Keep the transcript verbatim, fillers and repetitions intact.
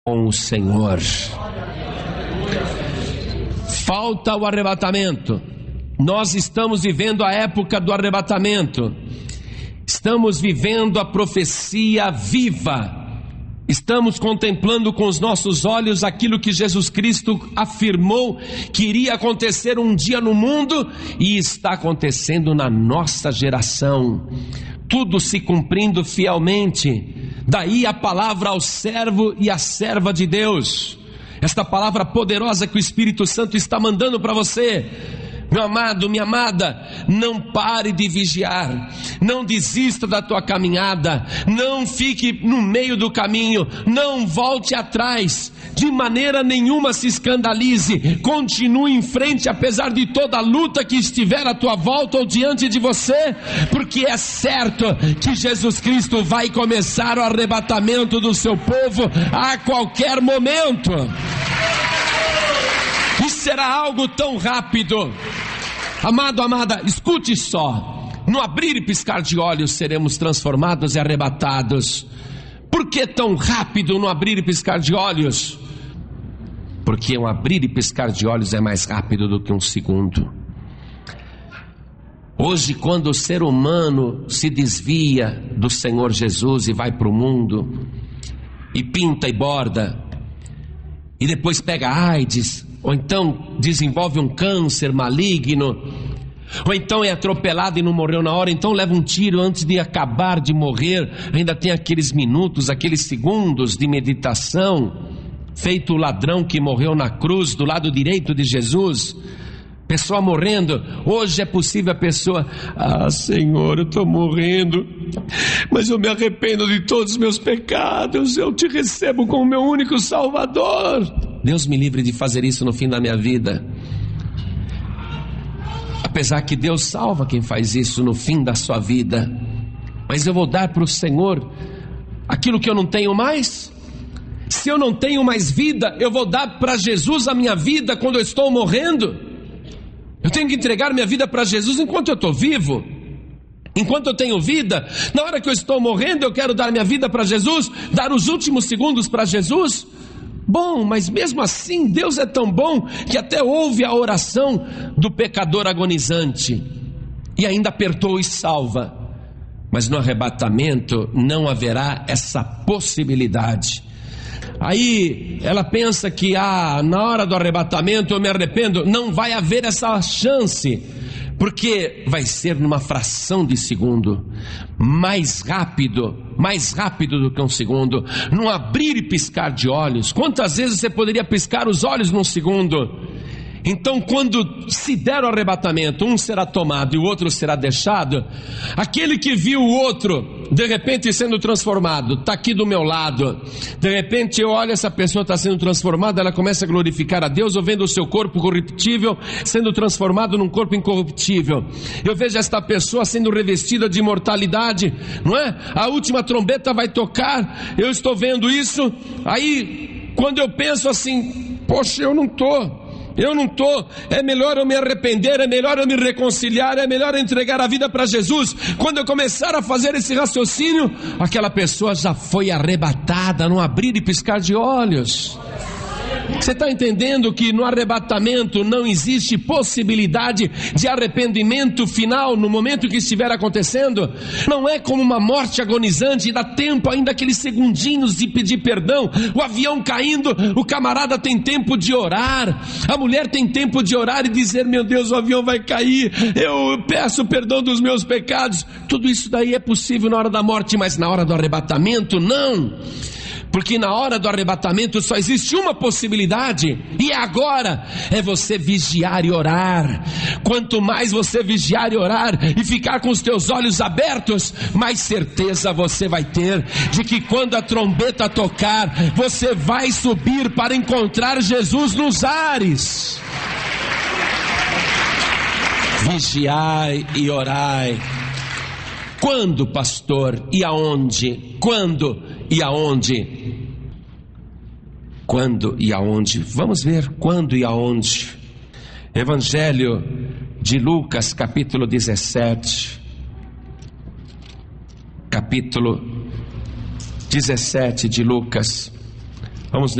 com o Senhor. Falta o arrebatamento. Nós estamos vivendo a época do arrebatamento. Estamos vivendo a profecia viva. Estamos contemplando com os nossos olhos aquilo que Jesus Cristo afirmou que iria acontecer um dia no mundo e está acontecendo na nossa geração. Tudo se cumprindo fielmente. Daí a palavra ao servo e à serva de Deus. Esta palavra poderosa que o Espírito Santo está mandando para você. Meu amado, minha amada, não pare de vigiar, não desista da tua caminhada, não fique no meio do caminho, não volte atrás, de maneira nenhuma se escandalize, continue em frente apesar de toda a luta que estiver à tua volta ou diante de você, porque é certo que Jesus Cristo vai começar o arrebatamento do seu povo a qualquer momento. E será algo tão rápido. Amado, amada, escute só. No abrir e piscar de olhos seremos transformados e arrebatados. Por que tão rápido no abrir e piscar de olhos? Porque um abrir e piscar de olhos é mais rápido do que um segundo. Hoje, quando o ser humano se desvia do Senhor Jesus e vai para o mundo, e pinta e borda, e depois pega AIDS, ou então desenvolve um câncer maligno, ou então é atropelado e não morreu na hora, então leva um tiro antes de acabar de morrer, ainda tem aqueles minutos, aqueles segundos de meditação, feito o ladrão que morreu na cruz do lado direito de Jesus, pessoa morrendo. Hoje é possível a pessoa, ah Senhor, eu estou morrendo, mas eu me arrependo de todos os meus pecados, eu te recebo como meu único Salvador. Deus me livre de fazer isso no fim da minha vida. Apesar que Deus salva quem faz isso no fim da sua vida, mas eu vou dar para o Senhor aquilo que eu não tenho mais. Se eu não tenho mais vida, eu vou dar para Jesus a minha vida quando eu estou morrendo. Eu tenho que entregar minha vida para Jesus enquanto eu estou vivo, enquanto eu tenho vida. Na hora que eu estou morrendo, eu quero dar minha vida para Jesus, dar os últimos segundos para Jesus. Bom, mas mesmo assim, Deus é tão bom que até ouve a oração do pecador agonizante e ainda perdoa e salva. Mas no arrebatamento não haverá essa possibilidade. Aí ela pensa que ah, na hora do arrebatamento eu me arrependo. Não vai haver essa chance, porque vai ser numa fração de segundo, mais rápido, mais rápido do que um segundo, num abrir e piscar de olhos. Quantas vezes você poderia piscar os olhos num segundo? Então, quando se der o arrebatamento, um será tomado e o outro será deixado. Aquele que viu o outro de repente sendo transformado, está aqui do meu lado. De repente eu olho, essa pessoa está sendo transformada, ela começa a glorificar a Deus. Eu vendo o seu corpo corruptível sendo transformado num corpo incorruptível. Eu vejo esta pessoa sendo revestida de imortalidade, não é? A última trombeta vai tocar, eu estou vendo isso. Aí quando eu penso assim, poxa, eu não estou Eu não estou, é melhor eu me arrepender, é melhor eu me reconciliar, é melhor eu entregar a vida para Jesus. Quando eu começar a fazer esse raciocínio, aquela pessoa já foi arrebatada num abrir e piscar de olhos. Você está entendendo que no arrebatamento não existe possibilidade de arrependimento final no momento que estiver acontecendo? Não é como uma morte agonizante, dá tempo ainda aqueles segundinhos de pedir perdão. O avião caindo, o camarada tem tempo de orar, a mulher tem tempo de orar e dizer, meu Deus, o avião vai cair, eu peço perdão dos meus pecados. Tudo isso daí é possível na hora da morte, mas na hora do arrebatamento não. Porque na hora do arrebatamento só existe uma possibilidade, e agora é você vigiar e orar. Quanto mais você vigiar e orar e ficar com os teus olhos abertos, mais certeza você vai ter de que quando a trombeta tocar, você vai subir para encontrar Jesus nos ares. Vigiai e orai. Quando, pastor? E aonde? Quando e aonde? Quando e aonde? Vamos ver quando e aonde. Evangelho de Lucas, capítulo dezessete. Capítulo dezessete de Lucas. Vamos ler.